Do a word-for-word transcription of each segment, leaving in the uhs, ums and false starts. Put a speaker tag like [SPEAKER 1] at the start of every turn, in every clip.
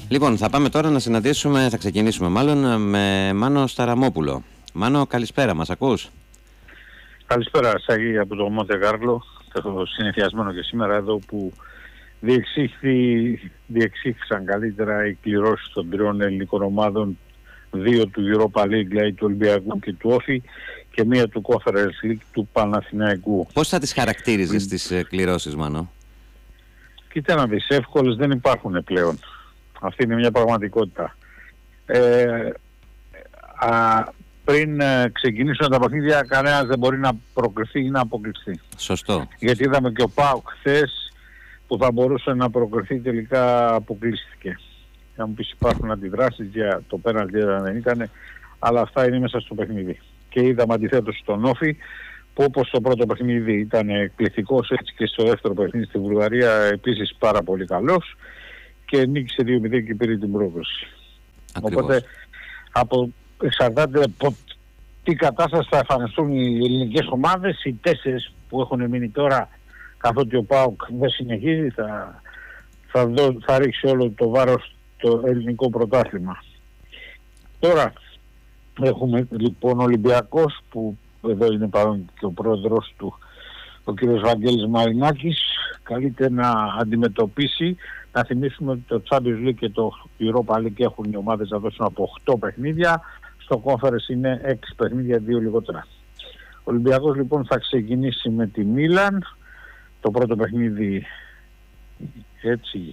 [SPEAKER 1] Λοιπόν, θα πάμε τώρα να συναντήσουμε, θα ξεκινήσουμε μάλλον με Μάνο Σταραμόπουλο. Μάνο, καλησπέρα, μας ακούς?
[SPEAKER 2] Καλησπέρα, Σάγη, από το Μοντε Κάρλο. Το συνηθιασμένο και σήμερα εδώ που διεξήχθησαν καλύτερα οι κληρώσεις των τριών ελληνικών ομάδων, δύο του Europa League, δηλαδή του Ολυμπιακού και του Όφη, και μία του Conference League του Παναθηναϊκού.
[SPEAKER 1] Πώς θα τις χαρακτήριζες mm. τις κληρώσεις, Μάνο?
[SPEAKER 2] Κοίτα να δεις, εύκολες δεν υπάρχουν πλέον. Αυτή είναι μια πραγματικότητα. Ε, α, πριν ε, ξεκινήσουν τα παιχνίδια, κανένας δεν μπορεί να προκριθεί ή να αποκλειστεί.
[SPEAKER 1] Σωστό.
[SPEAKER 2] Γιατί είδαμε και ο ΠΑΟΚ χθες που θα μπορούσε να προκριθεί, τελικά αποκλείστηκε. Θα μου πεις, υπάρχουν αντιδράσεις για το πέναλτι, δεν ήταν, αλλά αυτά είναι μέσα στο παιχνίδι. Και είδαμε αντιθέτως στον Όφη, που όπως στο πρώτο παιχνίδι ήταν εκπληκτικός, έτσι και στο δεύτερο παιχνίδι στη Βουλγαρία επίσης πάρα πολύ καλός, και νίκησε δύο μηδέν και πήρε την πρόκληση. Οπότε από, εξαρτάται από τι κατάσταση θα εμφανιστούν οι ελληνικές ομάδες. Οι τέσσερις που έχουν μείνει τώρα, καθότι ο ΠΑΟΚ δεν συνεχίζει, θα, θα, δω, θα ρίξει όλο το βάρος το ελληνικό πρωτάθλημα. Τώρα έχουμε λοιπόν Ολυμπιακός, που εδώ είναι παρόν και ο πρόεδρος του, ο κ. Βαγγέλης Μαρινάκης. Καλείται να αντιμετωπίσει. Να θυμίσουμε ότι το Champions League και το Europa League έχουν οι ομάδες να δώσουν από οκτώ παιχνίδια. Στο Conference είναι έξι παιχνίδια, δύο λιγότερα. Ο Ολυμπιακός λοιπόν θα ξεκινήσει με τη Μίλαν. Το πρώτο παιχνίδι έτσι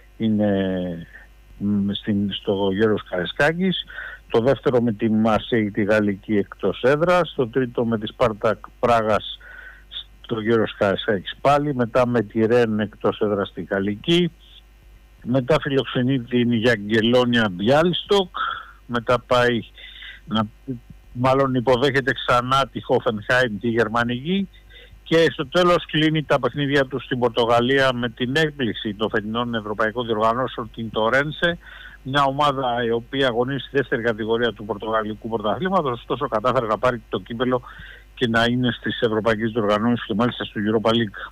[SPEAKER 2] είναι στην, στο Γιώργος Καρεσκάκης. Το δεύτερο με τη Μαρσέη, τη Γαλλική, εκτός έδρας. Το τρίτο με τη Σπάρτακ Πράγας στο Γιώργος Καρεσκάκης πάλι. Μετά με τη Ρεν, εκτός έδρας, στη Γαλλική. Μετά φιλοξενεί την Γιαγγελόνια Μπιάλιστοκ. Μετά πάει να, μάλλον υποδέχεται ξανά τη Χόφενχάιμ, τη Γερμανική. Και στο τέλος κλείνει τα παιχνίδια του στην Πορτογαλία με την έκπληξη των φετινών ευρωπαϊκών διοργανώσεων, την Τορένσε. Μια ομάδα η οποία αγωνίζει στη δεύτερη κατηγορία του Πορτογαλικού πρωταθλήματος, ωστόσο κατάφερε να πάρει το κύπελο και να είναι στις ευρωπαϊκές διοργανώσεις και μάλιστα στο Europa League.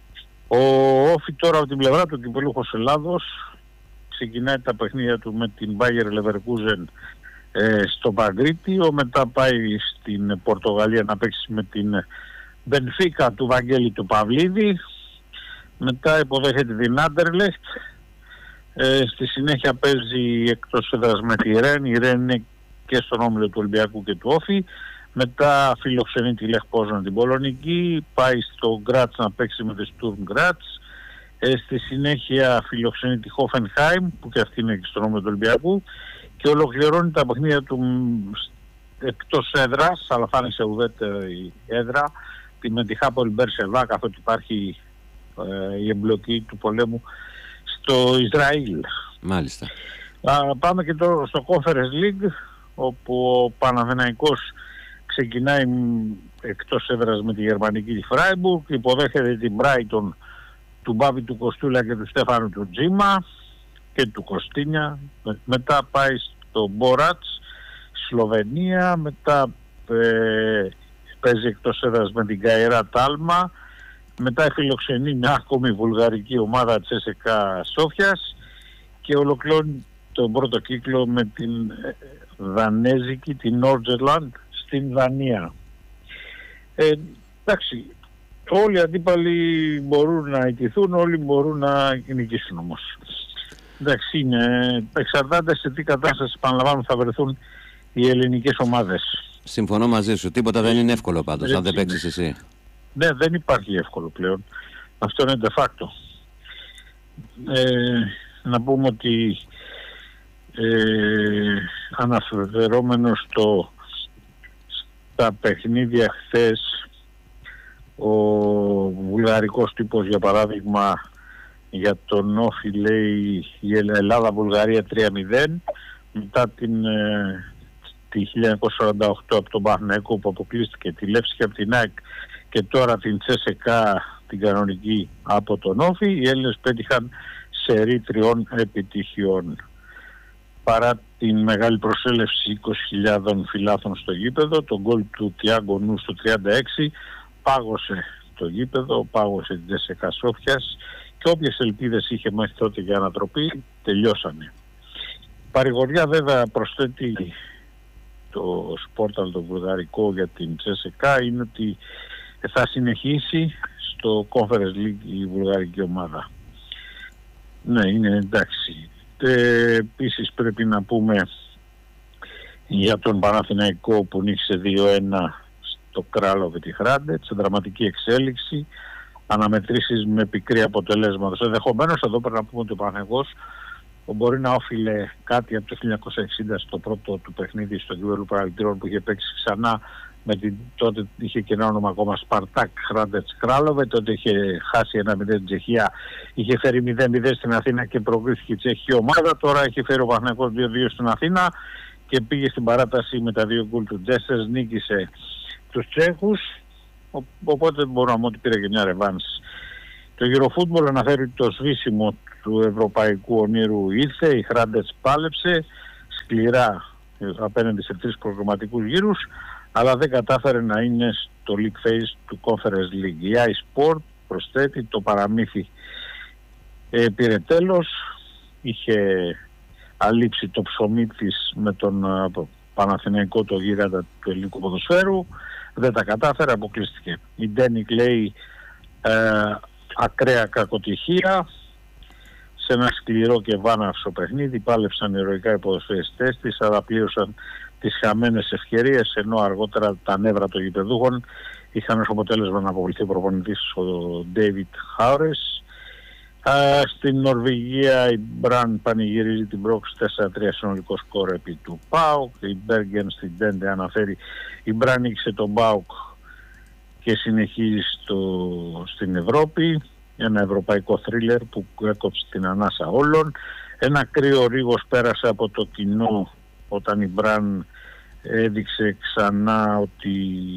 [SPEAKER 2] Ο Όφη τώρα από την πλευρά του κυπελούχος Ελλάδος ξεκινάει τα παιχνίδια του με την Bayer Leverkusen ε, στο Παγκρίτιο. Μετά πάει στην Πορτογαλία να παίξει με την Μπενφίκα του Βαγγέλη του Παυλίδη. Μετά υποδέχεται την Άντερλεχτ. Ε, στη συνέχεια παίζει εκτός έδρας με τη Ρεν. Η Ρεν είναι και στον όμιλο του Ολυμπιακού και του Όφη. Μετά φιλοξενεί τη Λεχ Πόζαν την Πολωνική. Πάει στο Γκράτς να παίξει με τη Στουρμ Γκράτς. Ε, στη συνέχεια φιλοξενεί τη Χόφενχάιμ, που και αυτή είναι και στον όμιλο του Ολυμπιακού. Και ολοκληρώνει τα παιχνίδια του εκτός έδρας, αλλά θα είναι σε ουδέτερη έδρα, με τη Χάπολ Μπερσεβά, καθότι υπάρχει ε, η εμπλοκή του πολέμου στο Ισραήλ.
[SPEAKER 1] Μάλιστα.
[SPEAKER 2] Α, πάμε και τώρα στο Conference League, όπου ο Παναθηναϊκός ξεκινάει εκτός έδρας με τη Γερμανική τη Φράιμπουργκ, υποδέχεται την Brighton του Μπάβη του Κοστούλα και του Στέφανου του Τζίμα και του Κωστίνια. Μετά πάει στο Μπόρατς, Σλοβενία. Μετά ε, παίζει εκτός έδρας με την Καϊρά Τάλμα. Μετά φιλοξενεί μια ακόμη βουλγαρική ομάδα της ΕΣΕΚΑ Σόφιας και ολοκληρώνει τον πρώτο κύκλο με την δανέζικη, την Νόρτζερλαντ, στην Δανία. Ε, εντάξει, όλοι οι αντίπαλοι μπορούν να ιτηθούν, όλοι μπορούν να νικήσουν όμως. Εντάξει, είναι, εξαρτάται σε τι κατάσταση, επαναλαμβάνω, θα βρεθούν οι ελληνικές ομάδες.
[SPEAKER 1] Συμφωνώ μαζί σου. Τίποτα δεν είναι εύκολο πάντως, αν δεν παίξεις εσύ.
[SPEAKER 2] Ναι, δεν υπάρχει εύκολο πλέον. Αυτό είναι de facto. Ε, να πούμε ότι ε, αναφερόμενος στο, στα παιχνίδια χθες, ο βουλγαρικός τύπος, για παράδειγμα, για τον Όφη λέει η Ελλάδα-Βουλγαρία τρία μηδέν, μετά την, ε, τη χίλια εννιακόσια σαράντα οκτώ από τον Παναθηναϊκό που αποκλείστηκε, τη Λεύσκη από την ΑΕΚ και τώρα την Τσέσεκα την κανονική από τον Όφη, οι Έλληνες πέτυχαν σερί τριών επιτυχιών. Παρά την μεγάλη προσέλευση είκοσι χιλιάδων φιλάθων στο γήπεδο, το γκολ του Τιάγκο Νου στο τριάντα έξι πάγωσε το γήπεδο, πάγωσε την Τσέσεκα Σόφιας και όποιες ελπίδες είχε μέχρι τότε για ανατροπή τελειώσανε. Παρηγοριά βέβαια προσθέτει το σπόρταλ το βουλγαρικό για την Τσέσεκα είναι ότι θα συνεχίσει στο Conference League η βουλγαρική ομάδα. Ναι, είναι εντάξει. Ε, επίσης πρέπει να πούμε για τον Παναθηναϊκό που νίκησε δύο ένα στο Κράλοβε τη Χράντετ, σε δραματική εξέλιξη, αναμετρήσεις με πικρή αποτελέσματα. Ενδεχομένως εδώ πρέπει να πούμε ότι ο Παναθηναϊκός μπορεί να όφιλε κάτι από το χίλια εννιακόσια εξήντα στο πρώτο του παιχνίδι στο κύπελλο παραλυτήρων που είχε παίξει ξανά με την, τότε είχε και ένα όνομα ακόμα Σπαρτάκ Χράντετς Κράλοβε, τότε είχε χάσει ένα μηδέν την Τσεχία, είχε φέρει μηδέν μηδέν στην Αθήνα και προκρίθηκε η τσεχική ομάδα, τώρα έχει φέρει ο Παναθηναϊκός δύο δύο στην Αθήνα και πήγε στην παράταση με τα δύο γκολ του Τζέσσερς, νίκησε τους Τσέχους, οπότε μπορούμε να πούμε ότι πήρε και μια ρεβάνση. Το Eurofootball αναφέρει το σβήσιμο του ευρωπαϊκού ονείρου ήρθε, η Χράντετς πάλεψε σκληρά απέναντι σε τρεις προγραμματικούς γύρους, αλλά δεν κατάφερε να είναι στο League Phase του Conference League. Η iSport προσθέτει το παραμύθι ε, πήρε τέλος, είχε αλείψει το ψωμί της με τον uh, Παναθηναϊκό το γίγαντα του ελληνικού ποδοσφαίρου, δεν τα κατάφερε, αποκλείστηκε. Η Ντένικ λέει ε, ακραία κακοτυχία, σε ένα σκληρό και βάναυσο παιχνίδι πάλεψαν ηρωικά οι ποδοσφαιριστές της, αλλά πλήρωσαν τις χαμένες ευκαιρίες, ενώ αργότερα τα νεύρα των γηπεδούχων είχαν ως αποτέλεσμα να αποβληθεί ο προπονητής ο Ντέιβιτ Χάουρες. Στην Νορβηγία η Μπραν πανηγυρίζει την πρόκληση τέσσερα τρία συνολικό σκόρ επί του ΠΑΟΚ. Η Μπέργεν στην Τέντε αναφέρει η Μπραν νίκησε τον ΠΑΟΚ και συνεχίζει στο, στην Ευρώπη. Ένα ευρωπαϊκό θρίλερ που έκοψε την ανάσα όλων. Ένα κρύο ρίγος πέρασε από το κοινό όταν η Μπραν έδειξε ξανά ότι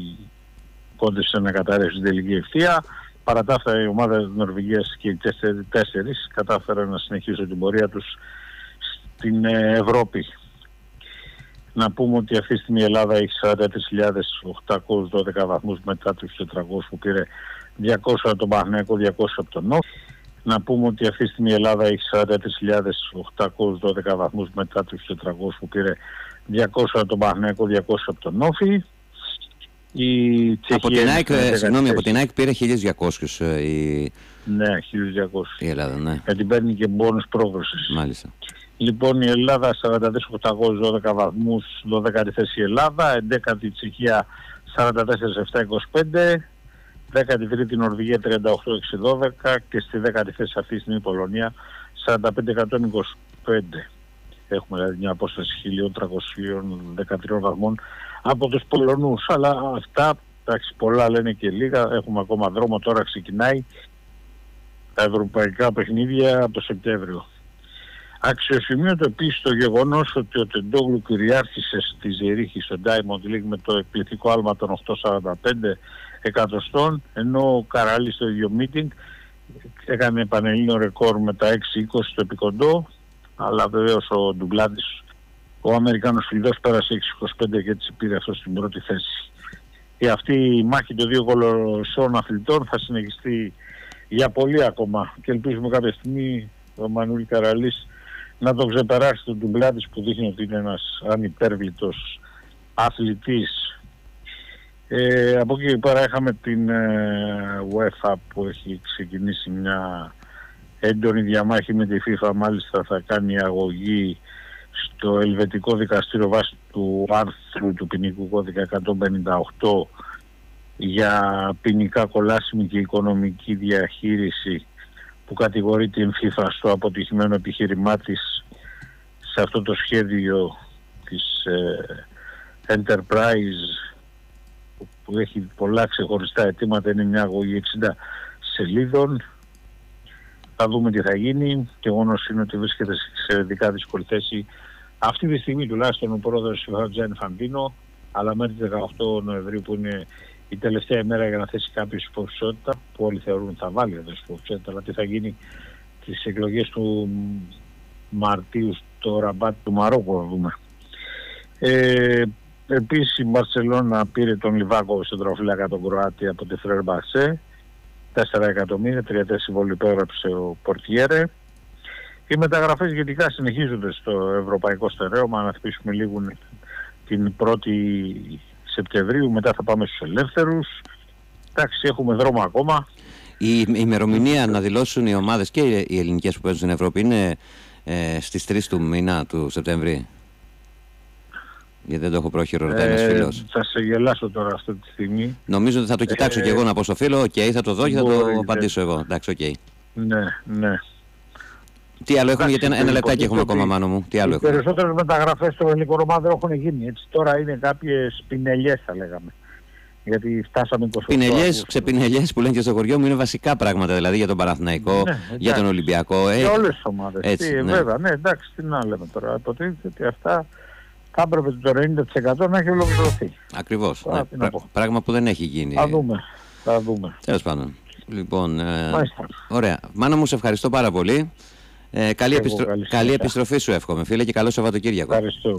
[SPEAKER 2] κόντεψε να καταρρεύσει την τελική ευθεία. Παρά τα αυτά η ομάδα της Νορβηγίας και οι τέσσερις κατάφεραν να συνεχίσουν την πορεία τους στην Ευρώπη. Να πούμε ότι αυτή τη στιγμή η Ελλάδα έχει σαράντα τρεις χιλιάδες οκτακόσιους δώδεκα βαθμούς μετά τους τετρακόσιους που πήρε διακόσια από τον Παναθηναϊκό, διακόσια από τον Όφη. Να πούμε ότι αυτή τη στιγμή η Ελλάδα έχει σαράντα τρεις χιλιάδες οκτακόσιους δώδεκα βαθμούς μετά τους τετρακόσιους που πήρε διακόσια από τον Παναθηναϊκό, διακόσια από τον Όφη. Η
[SPEAKER 1] από την ΑΕΚ, συγγνώμη, από την ΑΕΚ πήρε χίλια διακόσιους η...
[SPEAKER 2] Ναι, χίλια διακόσιους.
[SPEAKER 1] Η Ελλάδα, ναι.
[SPEAKER 2] Γιατί παίρνει και μπόνους πρόκρουσης.
[SPEAKER 1] Μάλιστα. Λοιπόν,
[SPEAKER 2] η Ελλάδα σαράντα τρεις χιλιάδες οκτακόσιους δώδεκα βαθμούς, δωδεκάτη θέση η Ελλάδα, έντεκατη η Τσεχία σαράντα τέσσερα χιλιάδες επτακόσια είκοσι πέντε, δέκατη τρίτη η Νορβηγία τριάντα οκτώ χιλιάδες εξακόσια δώδεκα και στη δέκατη θέση αυτή τη στιγμή η Πολωνία σαράντα πέντε χιλιάδες εκατόν είκοσι πέντε. Έχουμε δηλαδή μια απόσταση χίλια τριακόσια δεκατρία βαθμών από τους Πολωνούς, αλλά αυτά εντάξει, πολλά λένε και λίγα, έχουμε ακόμα δρόμο, τώρα ξεκινάει τα ευρωπαϊκά παιχνίδια από το Σεπτέμβριο. Αξιοσημείωτο επίσης το γεγονός ότι ο Τεντόγλου κυριάρχησε στη Ζερίχη στο Diamond League με το εκπληκτικό άλμα των οκτακόσια σαράντα πέντε εκατοστών, ενώ ο Καράλης στο ίδιο meeting έκανε πανελλήνιο ρεκόρ με τα έξι είκοσι στο επικοντό, αλλά βεβαίως ο Ντουγκλάντης, ο Αμερικάνος φιλιδός, πέρασε έξι είκοσι πέντε και έτσι πήρε αυτό στην πρώτη θέση. Και αυτή η μάχη των δύο κολοσσών αθλητών θα συνεχιστεί για πολύ ακόμα και ελπίζουμε κάποια στιγμή ο Μανούλη Καραλής να τον ξεπεράσει τον Ντουγκλάντης που δείχνει ότι είναι ένας ανυπέρβλητος αθλητής. Ε, από εκεί πέρα είχαμε την ε, UEFA που έχει ξεκινήσει μια έντονη διαμάχη με τη FIFA, μάλιστα θα κάνει αγωγή στο Ελβετικό Δικαστήριο βάσει του άρθρου του ποινικού κώδικα εκατόν πενήντα οκτώ για ποινικά κολάσιμη και οικονομική διαχείριση που κατηγορεί την FIFA στο αποτυχημένο επιχείρημά της σε αυτό το σχέδιο της ε, Enterprise που έχει πολλά ξεχωριστά αιτήματα, είναι μια αγωγή εξήντα σελίδων. Θα δούμε τι θα γίνει και μόνος είναι ότι βρίσκεται σε εξαιρετικά δύσκολη θέση αυτή τη στιγμή τουλάχιστον ο πρόεδρος του Τζάνι Φαντίνο, αλλά μέχρι τις δεκαοκτώ Νοεμβρίου που είναι η τελευταία ημέρα για να θέσει κάποιος υποψηφιότητα που όλοι θεωρούν θα βάλει εδώ υποψηφιότητα, αλλά τι θα γίνει τις εκλογές του Μαρτίου στο Ραμπάτ του Μαρόκου να δούμε. Ε, επίσης η Μπαρσελόνα πήρε τον Λιβάκο στον τροφυλάκα τον Κροάτη από τη Φρερμπασέ, τέσσερα εκατομμύρια, τριετές συμβόλαιο υπέγραψε ο Πορτιέρε. Οι μεταγραφές γενικά συνεχίζονται στο ευρωπαϊκό στερέωμα. Αν αφήσουμε λίγο την πρώτη Σεπτεμβρίου, μετά θα πάμε στους ελεύθερους. Εντάξει, έχουμε δρόμο ακόμα.
[SPEAKER 1] Η ημερομηνία να δηλώσουν οι ομάδες και οι ελληνικές που παίζουν στην Ευρώπη είναι ε, στις τρεις του μήνα του Σεπτέμβρη. Γιατί δεν το έχω πρόχειρο, ρωτάει ένας φίλος.
[SPEAKER 2] Θα σε γελάσω τώρα αυτή τη στιγμή.
[SPEAKER 1] Νομίζω ότι θα το κοιτάξω ε, και εγώ να πω στο φίλο. Οκ, okay, θα το δω και θα το απαντήσω εγώ. Εντάξει, οκ. Okay.
[SPEAKER 2] Ναι, ναι.
[SPEAKER 1] Τι άλλο έχουμε, γιατί ένα, ένα λεπτάκι έχουμε ακόμα, Μάνο μου. Τι άλλο
[SPEAKER 2] οι
[SPEAKER 1] έχουμε.
[SPEAKER 2] περισσότερες μεταγραφές των ελληνικών ομάδων έχουν γίνει. Έτσι, τώρα είναι κάποιες πινελιές, θα λέγαμε. Γιατί φτάσαμε είκοσι οκτώ.
[SPEAKER 1] Πινελιές, ξεπινελιές που λένε και στο χωριό μου είναι βασικά πράγματα. Δηλαδή για τον Παναθηναϊκό, ναι, για τον Ολυμπιακό.
[SPEAKER 2] Για όλες τις ομάδες. Έτσι, τι, ναι. Βέβαια, ναι, εντάξει, τι να λέμε τώρα. Υποτίθεται ότι αυτά θα έπρεπε το ενενήντα τοις εκατό να έχει ολοκληρωθεί.
[SPEAKER 1] Ακριβώς. Ναι, πρα, πράγμα που δεν έχει γίνει.
[SPEAKER 2] Θα δούμε. Θα δούμε.
[SPEAKER 1] Τέλος πάντων. Λοιπόν, ε, ωραία. Μάνο μου, σε ευχαριστώ πάρα πολύ. Ε, καλή, επιστρο... καλή επιστροφή σου εύχομαι, φίλε, και καλό Σαββατοκύριακο.
[SPEAKER 2] Ευχαριστώ.